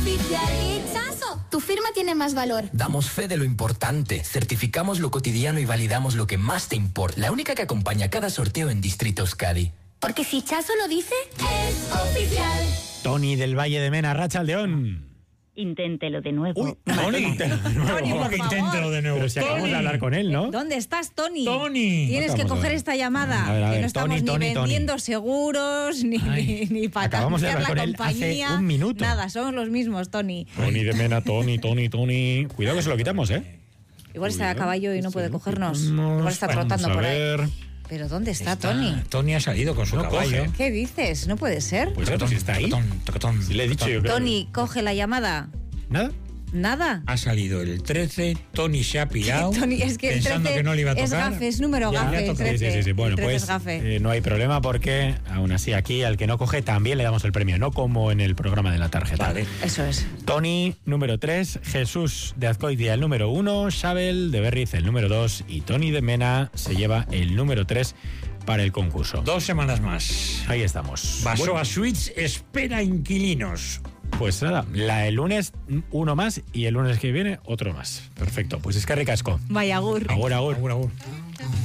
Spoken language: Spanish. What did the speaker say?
oficial. ¡Chaso! Tu firma tiene más valor. Damos fe de lo importante, certificamos lo cotidiano y validamos lo que más te importa. La única que acompaña cada sorteo en Distrito Euskadi. Porque si Chaso lo dice, es oficial. Tony del Valle de Mena, Arratsaldeón. Inténtelo de nuevo. Uy, Tony, ¿Cómo que inténtelo de nuevo? Pero si acabamos de hablar con él, ¿no? ¿Dónde estás, Tony? Tony. Tienes que coger esta llamada. A ver, que no estamos Tony, ni vendiendo seguros, ni para acabamos de hablar la con él compañía. hace un minuto. Nada, somos los mismos, Tony. Tony de Mena, Tony. Cuidado que se lo quitamos, ¿eh? Igual está a caballo y no puede cogernos. Vamos, Igual está trotando por ahí. ver. ¿Pero dónde está Tony? Tony ha salido con su caballo. ¿Qué dices? No puede ser. Pues claro, si está ahí. Sí, le he dicho yo creo. Tony, coge la llamada. ¿Nada? ¿Nada? Ha salido el 13, Tony se ha pirado. Tony, es que el pensando 13 que no le iba a tocar. es gafe, es número Ya, gafe. ya El toca. 13, Sí. Bueno, el 13 pues es gafe. no hay problema porque aún así aquí al que no coge también le damos el premio, no como en el programa de la tarjeta. Vale. Eso es. Tony, número 3, Jesús de Azcoitia, el número 1, Xabel de Berriz, el número 2 y Tony de Mena se lleva el número 3 para el concurso. 2 semanas más. Ahí estamos. Basoa Bueno, Suites espera inquilinos. pues nada, el lunes uno más y el lunes que viene otro más. Perfecto, pues es que ricasco. Vaya gur. Agur. Agur.